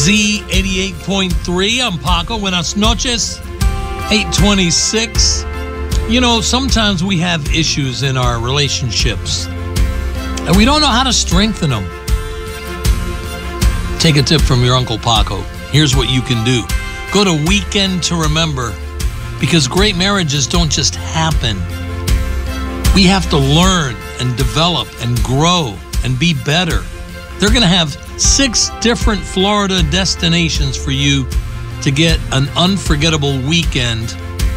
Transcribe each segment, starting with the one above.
Z88.3. I'm Paco. Buenas noches. 8:26. You know, sometimes we have issues in our relationships, and we don't know how to strengthen them. Take a tip from your Uncle Paco. Here's what you can do. Go to Weekend to Remember, because great marriages don't just happen. We have to learn and develop and grow and be better. They're going to have 6 different Florida destinations for you to get an unforgettable weekend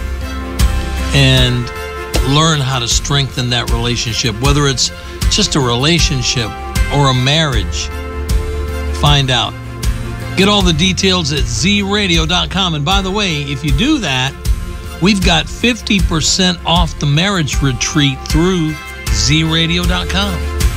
and learn how to strengthen that relationship, whether it's just a relationship or a marriage. Find out. Get all the details at zradio.com. And by the way, if you do that, we've got 50% off the marriage retreat through zradio.com.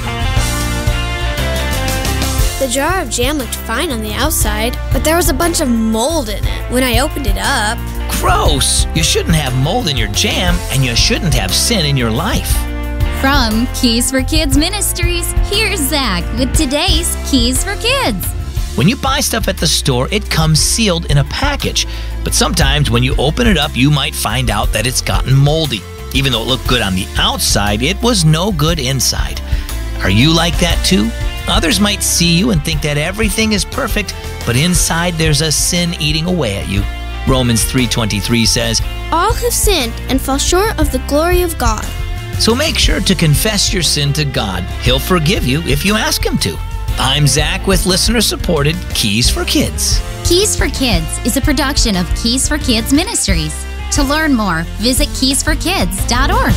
The jar of jam looked fine on the outside, but there was a bunch of mold in it. When I opened it up... Gross! You shouldn't have mold in your jam, and you shouldn't have sin in your life. From Keys for Kids Ministries, here's Zach with today's Keys for Kids. When you buy stuff at the store, it comes sealed in a package. But sometimes when you open it up, you might find out that it's gotten moldy. Even though it looked good on the outside, it was no good inside. Are you like that too? Others might see you and think that everything is perfect, but inside there's a sin eating away at you. Romans 3:23 says, All have sinned and fall short of the glory of God. So make sure to confess your sin to God. He'll forgive you if you ask Him to. I'm Zach with listener-supported Keys for Kids. Keys for Kids is a production of Keys for Kids Ministries. To learn more, visit keysforkids.org.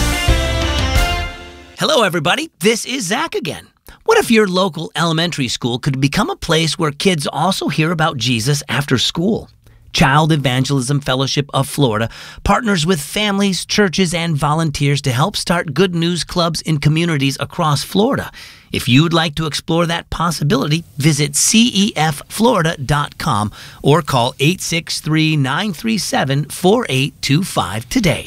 Hello, everybody. This is Zach again. What if your local elementary school could become a place where kids also hear about Jesus after school? Child Evangelism Fellowship of Florida partners with families, churches, and volunteers to help start good news clubs in communities across Florida. If you'd like to explore that possibility, visit CEFFlorida.com or call 863-937-4825 today.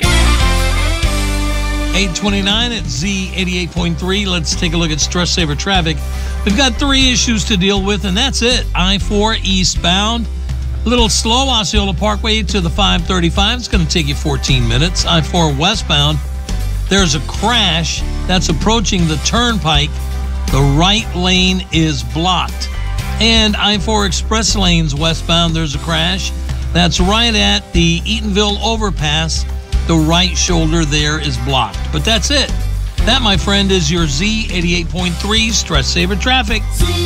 8:29 at Z88.3. Let's take a look at Stress Saver traffic. We've got 3 issues to deal with, and that's it. I-4 eastbound. A little slow, Osceola Parkway to the 535. It's going to take you 14 minutes. I-4 westbound. There's a crash that's approaching the turnpike. The right lane is blocked. And I-4 express lanes westbound, there's a crash. That's right at the Eatonville overpass. The right shoulder there is blocked. But that's it. That, my friend, is your Z88.3 Stress Saver traffic.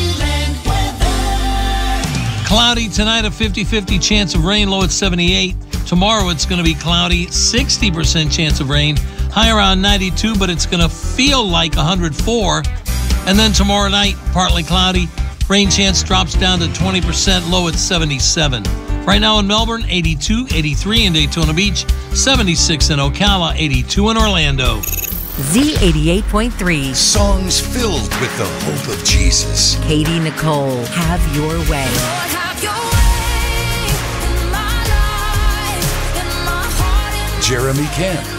Cloudy tonight, a 50-50 chance of rain, low at 78. Tomorrow it's going to be cloudy, 60% chance of rain, high around 92, but it's going to feel like 104. And then tomorrow night, partly cloudy, rain chance drops down to 20%, low at 77. Right now in Melbourne, 82, 83 in Daytona Beach, 76 in Ocala, 82 in Orlando. Z88.3. Songs filled with the hope of Jesus. Katie Nicole, Have Your Way. Jeremy Camp.